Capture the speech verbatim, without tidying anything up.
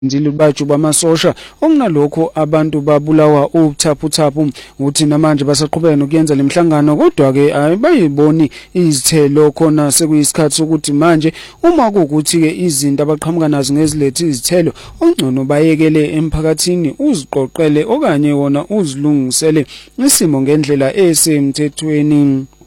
Ndilibaju bamasosha okunalokho abantu babulawa ubuthaphuthaphu uthi namanje basaqhubeka nokuyenza lemhlangano kodwa ke abayiboni izithelo khona sekuyisikhathi sokuthi manje uma kuukuthi ke izinto abaqhamuka nazo ngezilethi izithelo ongcono bayekele emphakathini uziqoqele okanye wona uzilungisele isimo ngendlela esemthethweni.